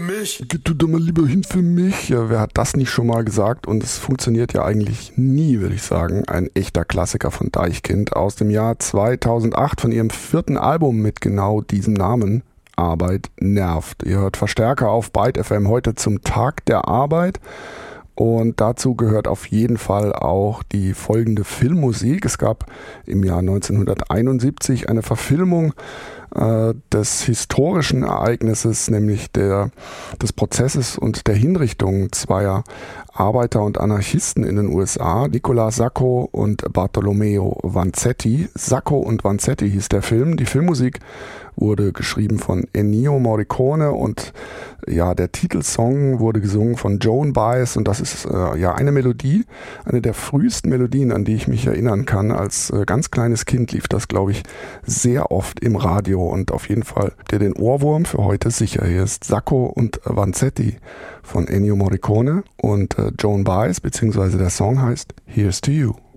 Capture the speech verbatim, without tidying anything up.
mich. Geh du doch mal lieber hin für mich. Ja, wer hat das nicht schon mal gesagt? Und es funktioniert ja eigentlich nie, würde ich sagen. Ein echter Klassiker von Deichkind aus dem Jahr zweitausendacht von ihrem vierten Album mit genau diesem Namen. Arbeit nervt. Ihr hört Verstärker auf Byte F M heute zum Tag der Arbeit. Und dazu gehört auf jeden Fall auch die folgende Filmmusik. Es gab im Jahr neunzehnhunderteinundsiebzig eine Verfilmung äh, des historischen Ereignisses, nämlich der, des Prozesses und der Hinrichtung zweier Arbeiter und Anarchisten in den U S A, Nicolas Sacco und Bartolomeo Vanzetti. Sacco und Vanzetti hieß der Film. Die Filmmusik wurde geschrieben von Ennio Morricone und ja, der Titelsong wurde gesungen von Joan Baez und das ist äh, ja eine Melodie, eine der frühesten Melodien, an die ich mich erinnern kann. Als äh, ganz kleines Kind lief das, glaube ich, sehr oft im Radio und auf jeden Fall der den Ohrwurm für heute sicher. Hier ist Sacco und Vanzetti von Ennio Morricone und äh, Joan Baez, beziehungsweise der Song heißt Here's to You.